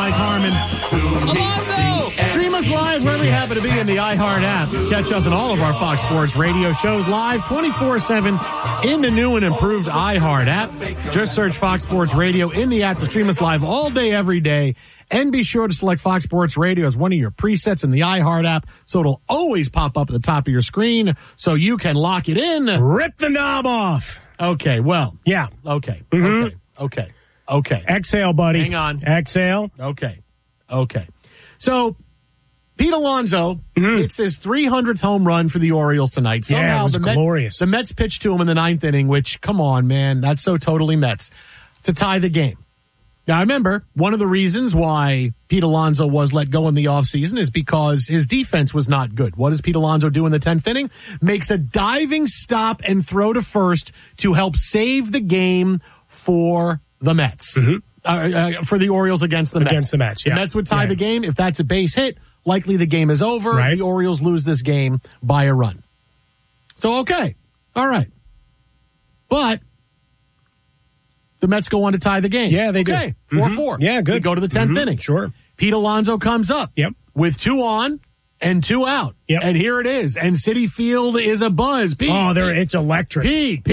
Mike Harmon. Alonzo! Stream us live wherever you happen to be in the iHeart app. Catch us on all of our Fox Sports radio shows live 24/7 in the new and improved iHeart app. Just search Fox Sports Radio in the app to stream us live all day, every day. And be sure to select Fox Sports Radio as one of your presets in the iHeart app, so it'll always pop up at the top of your screen so you can lock it in. Rip the knob off. Okay, well. Yeah. Okay. Mm-hmm. Okay. Exhale, buddy. Hang on. Exhale. Okay. So, Pete Alonso, it's his 300th home run for the Orioles tonight. Somehow it was glorious. The Mets pitched to him in the ninth inning, which, come on, man, that's so totally Mets, to tie the game. Now, remember, one of the reasons why Pete Alonso was let go in the offseason is because his defense was not good. What does Pete Alonso do in the 10th inning? Makes a diving stop and throw to first to help save the game for the Mets. For the Orioles against the Mets. Against the Mets, yeah. The Mets would tie the game. If that's a base hit, likely the game is over. Right. The Orioles lose this game by a run. So, okay. All right. But the Mets go on to tie the game. Yeah, they do. Okay, 4-4. Yeah, good. We go to the 10th inning. Sure. Pete Alonso comes up. Yep. With 2 on and 2 out. Yep. And here it is. And Citi Field is a buzz. Pete, It's electric. Pete.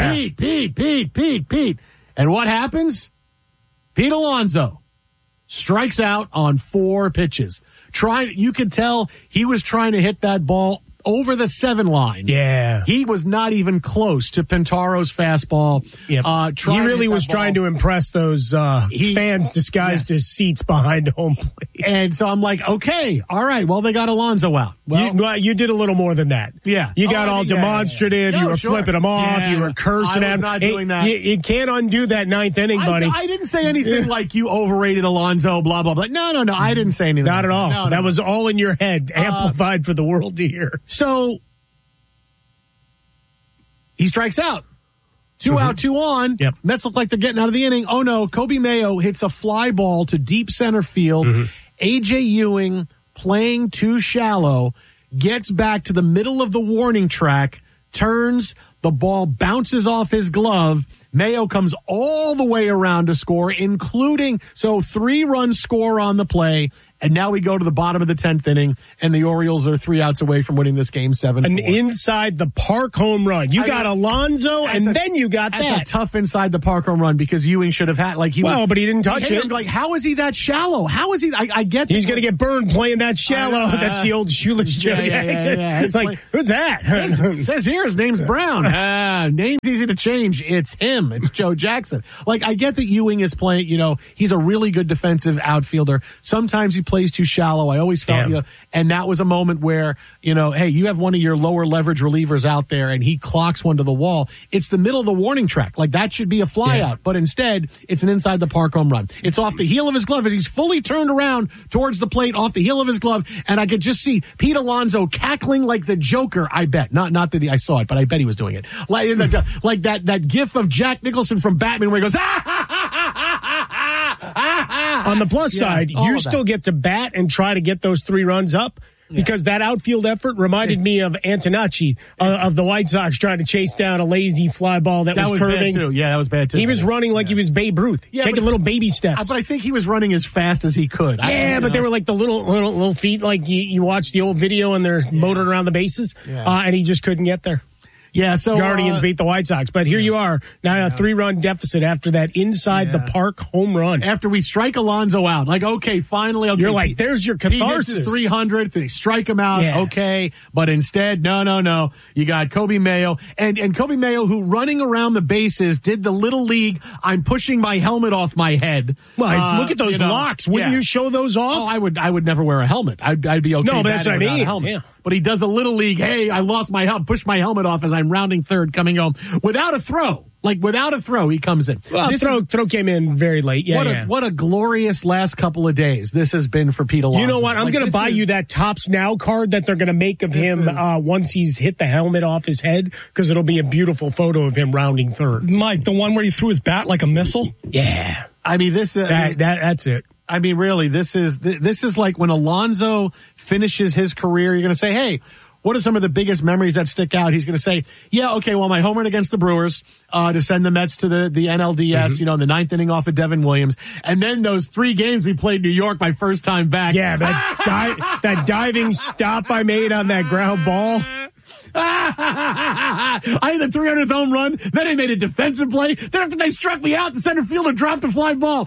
And what happens? Pete Alonso strikes out on 4 pitches. You could tell he was trying to hit that ball over the 7 line. Yeah. He was not even close to Pintaro's fastball. Yep. He really was trying to impress those fans disguised as seats behind home plate. And so I'm like, okay, all right, well, they got Alonso out. Well, you did a little more than that. Yeah. You got all demonstrative. Yeah. You were flipping him off. Yeah. You were cursing I was at him. not doing that. You can't undo that 9th inning, buddy. I didn't say anything like you overrated Alonso, blah, blah, blah. No. I didn't say anything. Not at all. No, that was all in your head, amplified for the world to hear. So he strikes out. 2 out, 2 on. Yep. Mets look like they're getting out of the inning. Oh, no. Kobe Mayo hits a fly ball to deep center field. A.J. Ewing, playing too shallow, gets back to the middle of the warning track, turns, the ball bounces off his glove. Mayo comes all the way around to score, including, 3-run score on the play. And now we go to the bottom of the 10th inning, and the Orioles are 3 outs away from winning this game 7-4. An inside the park home run. You got Alonso, and then you got that. That's a tough inside the park home run because Ewing should have had, but he didn't touch it. Like, how is he that shallow? How is he? I get he's going to get burned playing that shallow. That's the old shoeless Joe Jackson. It's like, who's that? Says here his name's Brown. Name's easy to change. It's him. It's Joe Jackson. Like, I get that Ewing is playing, he's a really good defensive outfielder. Sometimes he plays too shallow. I always felt, and that was a moment where, hey, you have one of your lower leverage relievers out there and he clocks one to the wall. It's the middle of the warning track. Like, that should be a fly out, but instead it's an inside the park home run. It's off the heel of his glove as he's fully turned around towards the plate, off the heel of his glove. And I could just see Pete Alonso cackling like the Joker. I bet not that I saw it, but I bet he was doing it. Like that gif of Jack Nicholson from Batman where he goes, On the plus side, you still get to bat and try to get those 3 runs up. Because that outfield effort reminded me of Antonacci of the White Sox trying to chase down a lazy fly ball that was curving. Bad too. Yeah, that was bad too. He was running like he was Babe Ruth, taking little baby steps. But I think he was running as fast as he could. But they were like the little feet, like you watch the old video and they're motored around the bases, and he just couldn't get there. Yeah, so Guardians beat the White Sox, but here you are now a 3-run deficit after that inside the park home run. After we strike Alonso out, like, okay, finally, you're like, there's your catharsis. He hits his 300th, they strike him out, okay, but instead, no, you got Kobe Mayo and Kobe Mayo, who running around the bases did the little league. I'm pushing my helmet off my head. Well, look at those locks. Wouldn't you show those off? Oh, I would never wear a helmet. I'd be okay. No, but that's what I mean. A helmet. Yeah. But he does a little league. Hey, I lost my helmet. Push my helmet off as I'm rounding third, coming home without a throw. Like, without a throw, he comes in. Well, throw came in very late. What a glorious last couple of days this has been for Pete Alonso. You know what? I'm going to buy you that Topps Now card that they're going to make of him once he's hit the helmet off his head, because it'll be a beautiful photo of him rounding third. Mike, the one where he threw his bat like a missile? Yeah. I mean, that's it. I mean, really, this is like when Alonso finishes his career, you're going to say, hey, what are some of the biggest memories that stick out? He's going to say, yeah, okay, well, my home run against the Brewers to send the Mets to the NLDS, in the ninth inning off of Devin Williams. And then those 3 games we played New York my first time back. Yeah, that diving stop I made on that ground ball. I had the 300th home run. Then I made a defensive play. Then after they struck me out, the center fielder dropped a fly ball.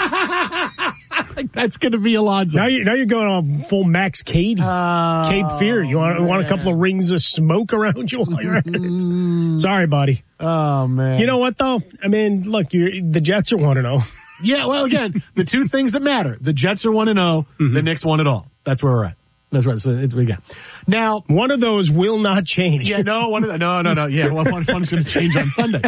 That's going to be Alonso. Now you're going on full Max Cade. Cape Fear. You want a couple of rings of smoke around you while you're at it? Sorry, buddy. Oh, man. You know what, though? I mean, look, the Jets are 1-0. Yeah, well, again, the 2 things that matter. The Jets are 1-0. The Knicks won it all. That's where we're at. That's right. So we got now. One of those will not change. Yeah, no. No. Yeah, one's going to change on Sunday.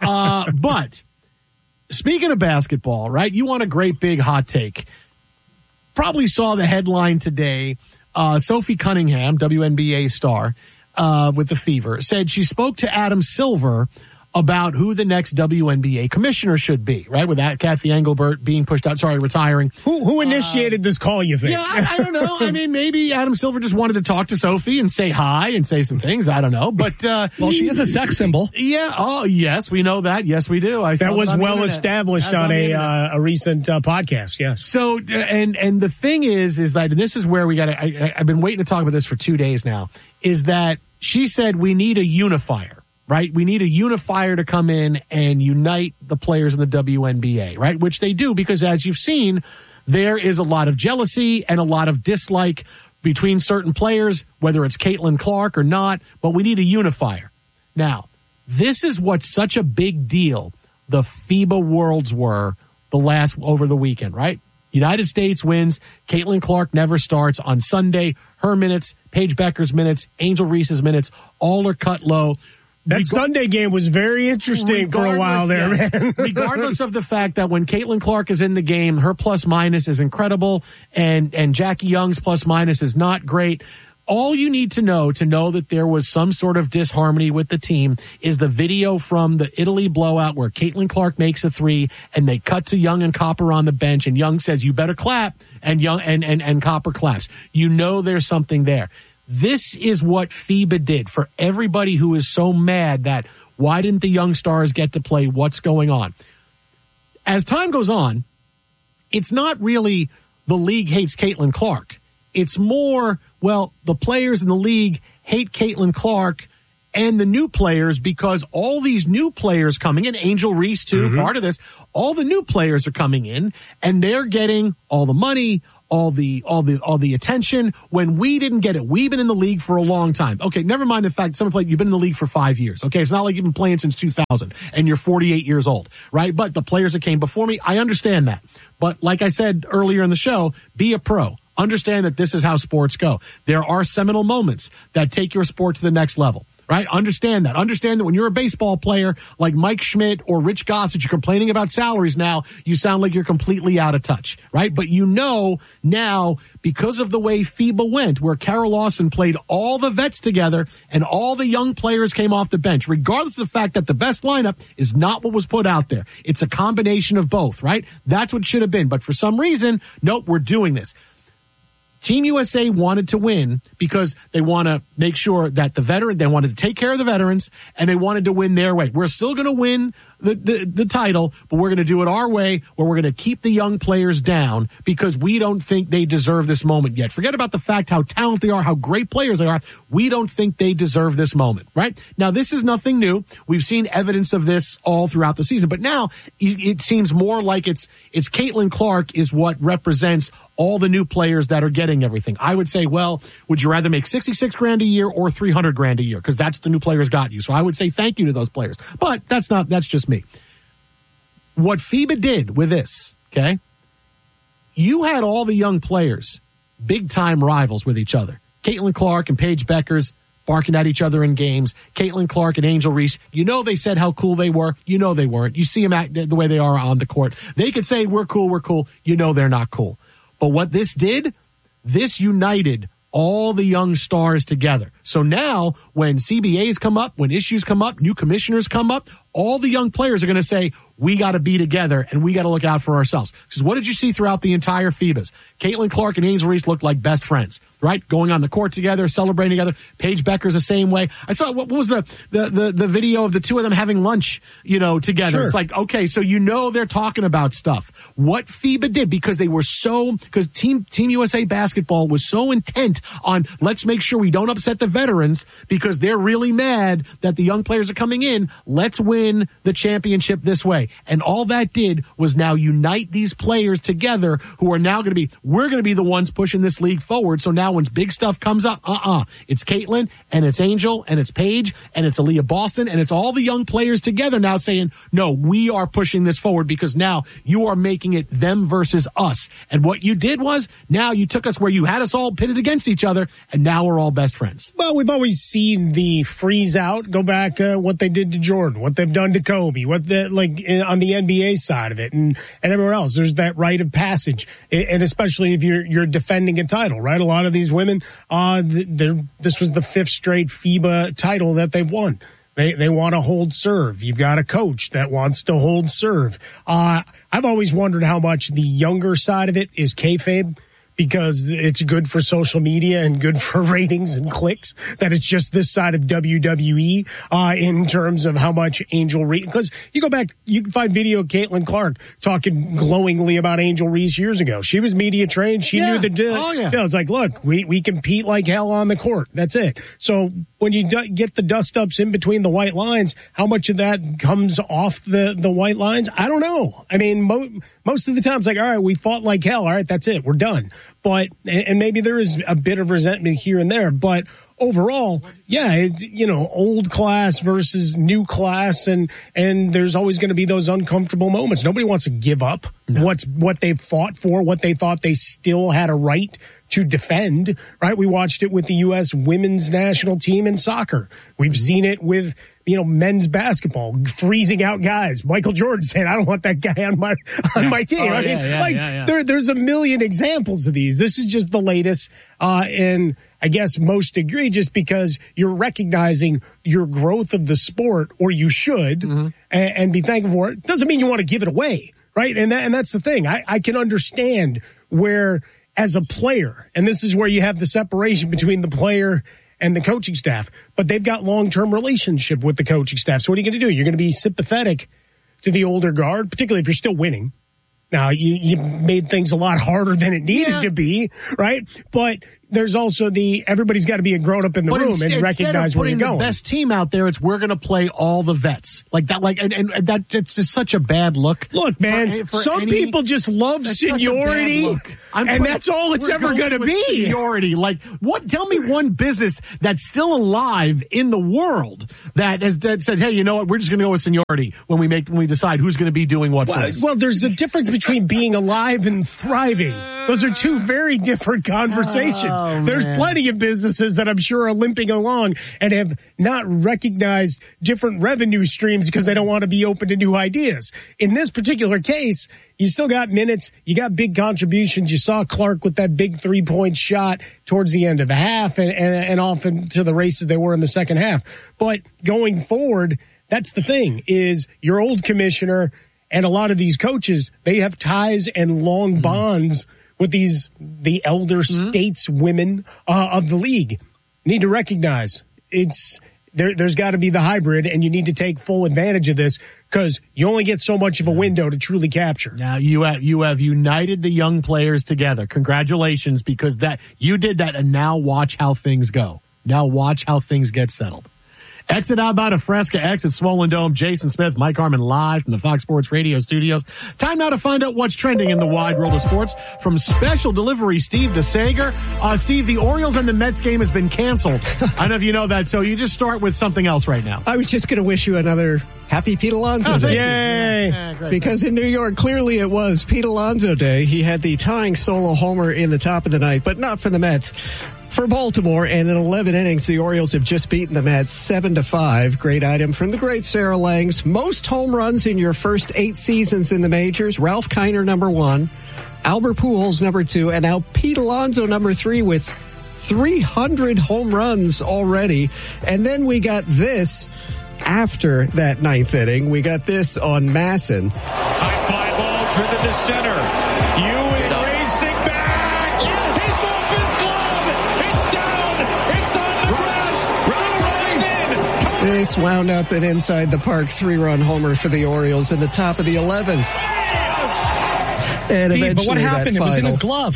But speaking of basketball, right? You want a great big hot take? Probably saw the headline today. Sophie Cunningham, WNBA star, with the Fever, said she spoke to Adam Silver about who the next WNBA commissioner should be, right? With that, Kathy Engelbert being retiring. Who initiated this call, you think? Yeah, I don't know. I mean, maybe Adam Silver just wanted to talk to Sophie and say hi and say some things. I don't know. But, well, she is a sex symbol. Yeah. Oh, yes, we know that. Yes, we do. That was well established on a recent podcast. Yes. So, and the thing is that, and this is where we got to, I've been waiting to talk about this for 2 days now, is that she said we need a unifier. Right? We need a unifier to come in and unite the players in the WNBA, right? Which they do because, as you've seen, there is a lot of jealousy and a lot of dislike between certain players, whether it's Caitlin Clark or not, but we need a unifier. Now, this is what's such a big deal the FIBA Worlds were over the weekend, right? United States wins. Caitlin Clark never starts on Sunday. Her minutes, Paige Becker's minutes, Angel Reese's minutes, all are cut low. That Sunday game was very interesting for a while there, man. Regardless of the fact that when Caitlin Clark is in the game, her plus minus is incredible, and Jackie Young's plus minus is not great. All you need to know that there was some sort of disharmony with the team is the video from the Italy blowout where Caitlin Clark makes a 3 and they cut to Young and Copper on the bench, and Young says, "You better clap," and Young and Copper claps. You know there's something there. This is what FIBA did for everybody who is so mad that why didn't the young stars get to play? What's going on? As time goes on, it's not really the league hates Caitlin Clark. It's more, well, the players in the league hate Caitlin Clark and the new players because all these new players coming in, Angel Reese too, part of this, all the new players are coming in and they're getting all the money, all the attention when we didn't get it. We've been in the league for a long time. Okay, never mind the fact you've been in the league for 5 years. Okay, it's not like you've been playing since 2000 and you're 48 years old, right? But the players that came before me, I understand that. But like I said earlier in the show, be a pro. Understand that this is how sports go. There are seminal moments that take your sport to the next level. Right? Understand that. Understand that when you're a baseball player like Mike Schmidt or Rich Gossett, you're complaining about salaries now, you sound like you're completely out of touch, right? But you know now, because of the way FIBA went, where Carol Lawson played all the vets together and all the young players came off the bench, regardless of the fact that the best lineup is not what was put out there. It's a combination of both, right? That's what should have been. But for some reason, nope, we're doing this. Team USA wanted to win because they want to make sure that they wanted to take care of the veterans and they wanted to win their way. We're still going to win the title, but we're going to do it our way where we're going to keep the young players down because we don't think they deserve this moment yet. Forget about the fact how talented they are, how great players they are. We don't think they deserve this moment, right? Now, this is nothing new. We've seen evidence of this all throughout the season, but now it seems more like it's Caitlin Clark is what represents all the new players that are getting everything. I would say, well, would you rather make $66,000 a year or $300,000 a year? Because that's the new players got you. So I would say thank you to those players. But that's just me. What FIBA did with this, okay? You had all the young players, big time rivals with each other. Caitlin Clark and Paige Beckers barking at each other in games. Caitlin Clark and Angel Reese. You know they said how cool they were. You know they weren't. You see them act the way they are on the court. They could say, we're cool. You know they're not cool. But what this did, this united all the young stars together. So now when CBAs come up, when issues come up, new commissioners come up, all the young players are going to say, we got to be together and we got to look out for ourselves. Because what did you see throughout the entire FIBAs? Caitlin Clark and Angel Reese looked like best friends, right? Going on the court together, celebrating together. Paige Becker's the same way. I saw, what was the video of the two of them having lunch, together. Sure. It's like, okay, so they're talking about stuff. What FIBA did, because Team USA basketball was so intent on, let's make sure we don't upset the veterans because they're really mad that the young players are coming in. Let's win the championship this way. And all that did was now unite these players together who are now we're going to be the ones pushing this league forward. So now when big stuff comes up, it's Caitlin and it's Angel and it's Paige and it's Aaliyah Boston and it's all the young players together now saying, no, we are pushing this forward because now you are making it them versus us. And what you did was now you took us where you had us all pitted against each other and now we're all best friends. Well, we've always seen the freeze out, go back, what they did to Jordan, what they've done to Kobe, on the NBA side of it and everywhere else. There's that rite of passage. And especially if you're defending a title, right? A lot of these women, this was the 5th straight FIBA title that they've won. They want to hold serve. You've got a coach that wants to hold serve. I've always wondered how much the younger side of it is kayfabe, because it's good for social media and good for ratings and clicks, that it's just this side of WWE in terms of how much Angel Reese. Because you go back, you can find video of Caitlin Clark talking glowingly about Angel Reese years ago. She was media trained. She knew the deal. Oh, yeah. It's like, look, we compete like hell on the court. That's it. So when you get the dust-ups in between the white lines, how much of that comes off the white lines? I don't know. I mean, most of the time it's like, all right, we fought like hell. All right, that's it. We're done. But, and maybe there is a bit of resentment here and there, but overall, yeah, it's, old class versus new class, and there's always going to be those uncomfortable moments. Nobody wants to give up what they've fought for, what they thought they still had a right to defend, right? We watched it with the U.S. women's national team in soccer. We've seen it with, men's basketball, freezing out guys. Michael Jordan saying, I don't want that guy on my team. There's a million examples of these. This is just the latest, and I guess most egregious because you're recognizing your growth of the sport, or you should, and be thankful for it. Doesn't mean you want to give it away, right? And that's the thing. I can understand where, as a player, and this is where you have the separation between the player and the coaching staff, but they've got long-term relationship with the coaching staff. So what are you going to do? You're going to be sympathetic to the older guard, particularly if you're still winning. Now, you made things a lot harder than it needed to be, right? But there's also everybody's got to be a grown-up in the room and recognize where you're going. The best team out there, it's we're going to play all the vets. Like that, and that's just such a bad look. Look, man, some people just love seniority, and that's all it's ever going to be. Seniority. Like, what? Tell me one business that's still alive in the world that said, hey, you know what? We're just going to go with seniority when we decide who's going to be doing what first. Well, there's a difference between being alive and thriving. Those are two very different conversations. There's plenty of businesses that I'm sure are limping along and have not recognized different revenue streams because they don't want to be open to new ideas. In this particular case, you still got minutes. You got big contributions. You saw Clark with that big 3-point shot towards the end of the half and off into the races they were in the second half. But going forward, that's the thing, is your old commissioner and a lot of these coaches, they have ties and long bonds with the elder stateswomen of the league. Need to recognize there's got to be the hybrid, and you need to take full advantage of this because you only get so much of a window to truly capture. Now you have united the young players together. Congratulations, because you did that, and now watch how things go. Now watch how things get settled. Exit outbound of Fresca, exit Swollen Dome. Jason Smith, Mike Harmon live from the Fox Sports Radio studios. Time now to find out what's trending in the wide world of sports. From special delivery, Steve DeSager. Steve, the Orioles and the Mets game has been canceled. I don't know if you know that, so you just start with something else right now. I was just going to wish you another happy Pete Alonso Day. Yay! Yeah, because in New York, clearly it was Pete Alonso Day. He had the tying solo homer in the top of the ninth, but not for the Mets. For Baltimore, and in 11 innings, the Orioles have just beaten the Mets 7-5. Great item from the great Sarah Langs. Most home runs in your first 8 seasons in the majors. Ralph Kiner, number 1. Albert Pujols, number 2. And now Pete Alonso, number 3, with 300 home runs already. And then we got this. after that 9th inning, we got this on Masson. High fly ball driven to center. Ewing racing back. It's off his glove. It's down. It's on the grass. Run in. This wound up an inside the park 3-run homer for the Orioles in the top of the 11th. And Steve, eventually but what happened? It was in his glove.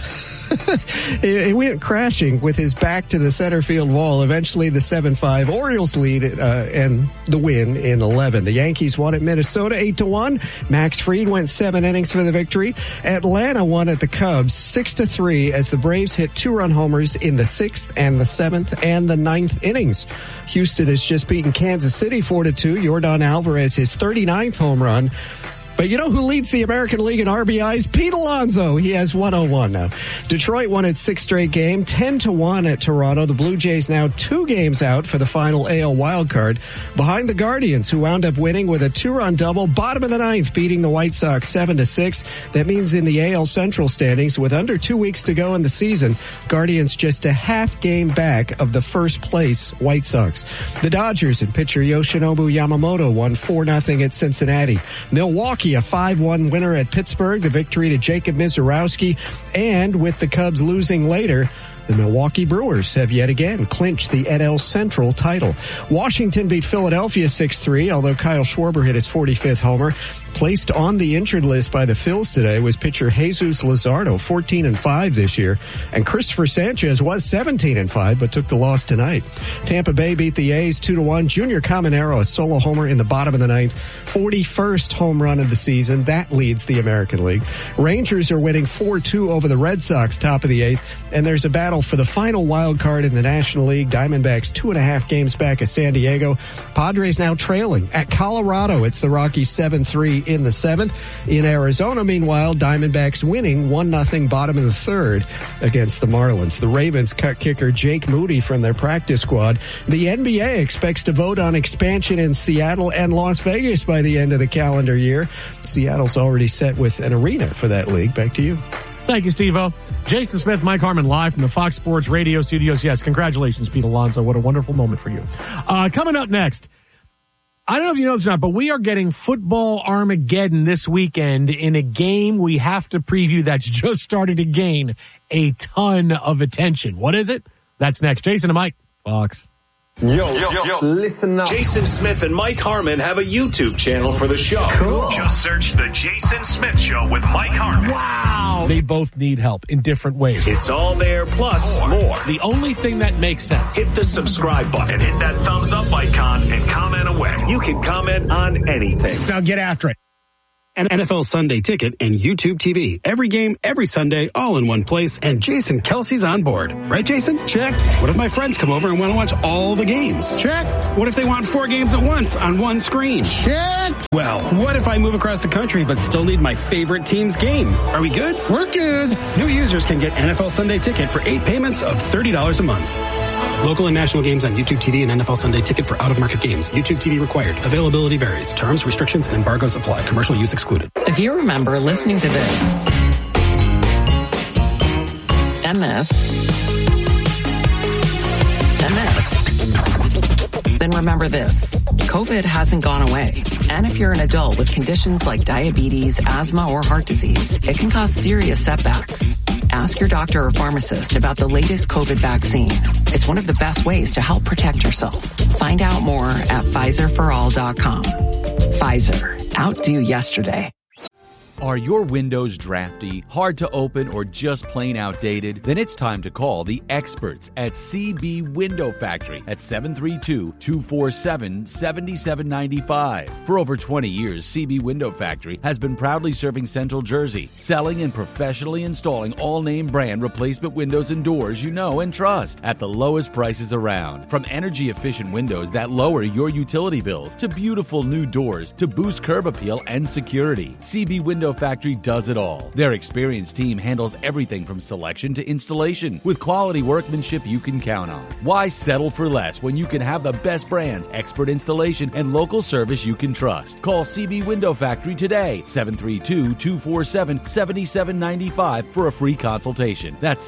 He went crashing with his back to the center field wall. Eventually, the 7-5 Orioles lead and the win in 11. The Yankees won at Minnesota 8-1. Max Fried went 7 innings for the victory. Atlanta won at the Cubs 6-3 as the Braves hit 2-run homers in the 6th and the 7th and the 9th innings. Houston has just beaten Kansas City 4-2. Yordan Alvarez his 39th home run. But you know who leads the American League in RBIs? Pete Alonso. He has 101 now. Detroit won its 6th straight game, 10-1 at Toronto. The Blue Jays now 2 games out for the final AL wildcard, behind the Guardians, who wound up winning with a 2-run double, bottom of the 9th, beating the White Sox 7-6. That means in the AL Central standings, with under 2 weeks to go in the season, Guardians just a half game back of the first place White Sox. The Dodgers and pitcher Yoshinobu Yamamoto won 4-0 at Cincinnati. Milwaukee, a 5-1 winner at Pittsburgh, the victory to Jacob Misiorowski, and with the Cubs losing later, the Milwaukee Brewers have yet again clinched the NL Central title. Washington beat Philadelphia 6-3, although Kyle Schwarber hit his 45th homer. Placed on the injured list by the Phils today was pitcher Jesus Luzardo, 14-5 this year, and Christopher Sanchez was 17-5, but took the loss tonight. Tampa Bay beat the A's 2-1. Junior Caminero, a solo homer in the bottom of the 9th, 41st home run of the season. That leads the American League. Rangers are winning 4-2 over the Red Sox, top of the 8th, and there's a battle for the final wild card in the National League. Diamondbacks 2.5 games back of San Diego. Padres now trailing at Colorado. It's the Rockies 7-3 in the 7th. In Arizona, meanwhile, Diamondbacks winning 1-0 bottom of the 3rd against the Marlins. The Ravens cut kicker Jake Moody from their practice squad. The NBA expects to vote on expansion in Seattle and Las Vegas by the end of the calendar year. Seattle's already set with an arena for that league. Back to you. Thank you, Steve-O. Jason Smith, Mike Harmon, live from the Fox Sports Radio studios. Yes, congratulations, Pete Alonso. What a wonderful moment for you. Coming up next, I don't know if you know this or not, but we are getting football Armageddon this weekend in a game we have to preview that's just started to gain a ton of attention. What is it? That's next. Jason and Mike, Fox. Yo, listen up. Jason Smith and Mike Harmon have a YouTube channel for the show. Cool. Just search The Jason Smith Show with Mike Harmon. Wow. They both need help in different ways. It's all there, plus more. The only thing that makes sense. Hit the subscribe button, hit that thumbs up icon, and comment away. You can comment on anything. Now get after it. An NFL Sunday Ticket and YouTube TV. Every game, every Sunday, all in one place. And Jason Kelsey's on board. Right, Jason? Check. What if my friends come over and want to watch all the games? Check. What if they want 4 games at once on one screen? Check. Well, what if I move across the country but still need my favorite team's game? Are we good? We're good. New users can get NFL Sunday Ticket for 8 payments of $30 a month. Local and national games on YouTube TV and NFL Sunday Ticket for out-of-market games. YouTube TV required. Availability varies. Terms, restrictions, and embargoes apply. Commercial use excluded. If you remember listening to this and this, then remember this. COVID hasn't gone away. And if you're an adult with conditions like diabetes, asthma, or heart disease, it can cause serious setbacks. Ask your doctor or pharmacist about the latest COVID vaccine. It's one of the best ways to help protect yourself. Find out more at PfizerForAll.com. Pfizer. Outdo yesterday. Are your windows drafty, hard to open, or just plain outdated? Then it's time to call the experts at CB Window Factory at 732-247-7795. For over 20 years, CB Window Factory has been proudly serving Central Jersey, selling and professionally installing all-name brand replacement windows and doors you know and trust at the lowest prices around. From energy-efficient windows that lower your utility bills to beautiful new doors to boost curb appeal and security, CB Window Window Factory does it all. Their experienced team handles everything from selection to installation with quality workmanship you can count on. Why settle for less when you can have the best brands, expert installation, and local service you can trust? Call CB Window Factory today, 732-247-7795 for a free consultation. That's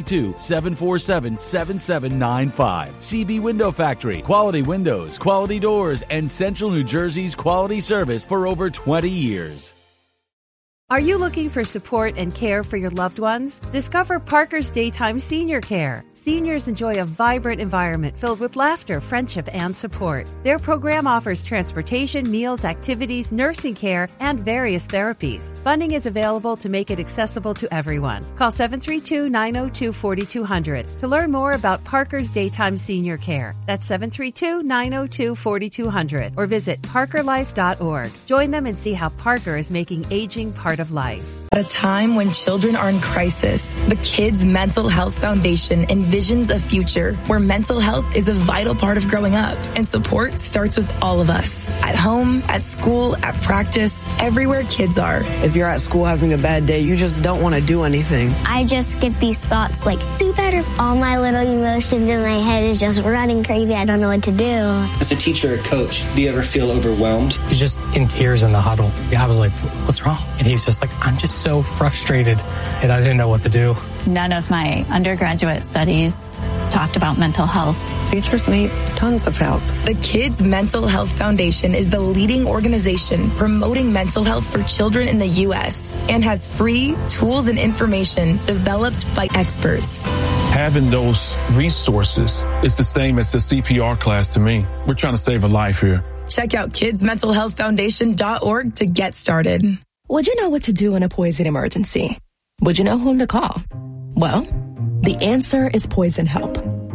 732-747-7795. CB Window Factory. Quality windows, quality doors, and Central New Jersey's quality service for over 20 years. Are you looking for support and care for your loved ones? Discover Parker's Daytime Senior Care. Seniors enjoy a vibrant environment filled with laughter, friendship, and support. Their program offers transportation, meals, activities, nursing care, and various therapies. Funding is available to make it accessible to everyone. Call 732-902-4200 to learn more about Parker's Daytime Senior Care. That's 732-902-4200 or visit parkerlife.org. Join them and see how Parker is making aging part of life. At a time when children are in crisis, the Kids Mental Health Foundation envisions a future where mental health is a vital part of growing up, and support starts with all of us. At home, at school, at practice, everywhere kids are. If you're at school having a bad day, you just don't want to do anything. I just get these thoughts like, do better. All my little emotions in my head is just running crazy. I don't know what to do. As a teacher or coach, do you ever feel overwhelmed? He was just in tears in the huddle. I was like, what's wrong? And he was just like, I'm just so frustrated, and I didn't know what to do. None of my undergraduate studies talked about mental health. Teachers need tons of help. The Kids Mental Health Foundation is the leading organization promoting mental health for children in the U.S. and has free tools and information developed by experts. Having those resources is the same as the CPR class to me. We're trying to save a life here. Check out kidsmentalhealthfoundation.org to get started. Would you know what to do in a poison emergency? Would you know whom to call? Well, the answer is Poison Help.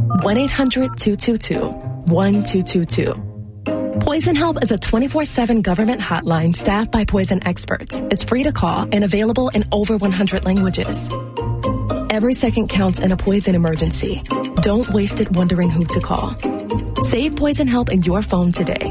1-800-222-1222. Poison Help is a 24/7 government hotline staffed by poison experts. It's free to call and available in over 100 languages. Every second counts in a poison emergency. Don't waste it wondering who to call. Save Poison Help in your phone today.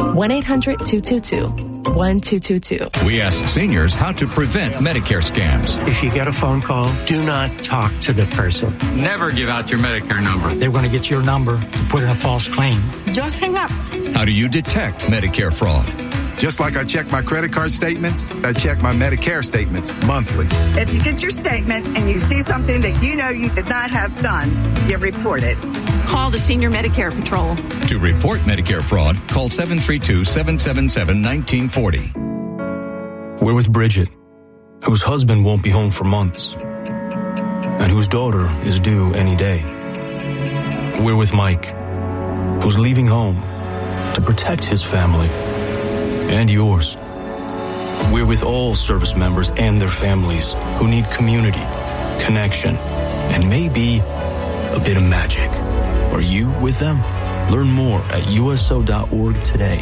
1-800-222-1222. We ask seniors how to prevent Medicare scams. If you get a phone call, do not talk to the person. Never give out your Medicare number. They're going to get your number and put in a false claim. Just hang up. How do you detect Medicare fraud? Just like I check my credit card statements, I check my Medicare statements monthly. If you get your statement and you see something that you know you did not have done, you report it. Call the Senior Medicare Patrol. To report Medicare fraud, call 732-777-1940. We're with Bridget, whose husband won't be home for months, and whose daughter is due any day. We're with Mike, who's leaving home to protect his family and yours. We're with all service members and their families who need community, connection, and maybe a bit of magic. Are you with them? Learn more at USO.org today.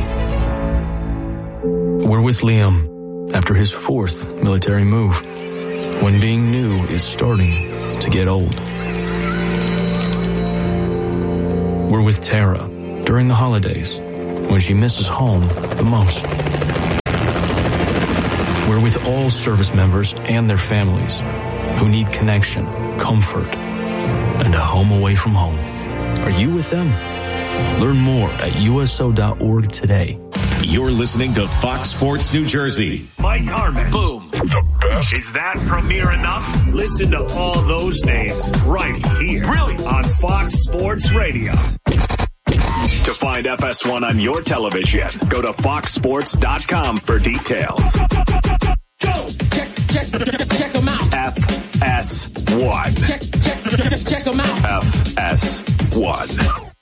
We're with Liam after his 4th military move, when being new is starting to get old. We're with Tara during the holidays, when she misses home the most. We're with all service members and their families who need connection, comfort, and a home away from home. Are you with them? Learn more at USO.org today. You're listening to Fox Sports New Jersey. Mike Harmon. Boom. The best. Is that premier enough? Listen to all those names right here. Really? On Fox Sports Radio. To find FS1 on your television, go to foxsports.com for details. Go! Check them out. FS1. Check them out. FS1.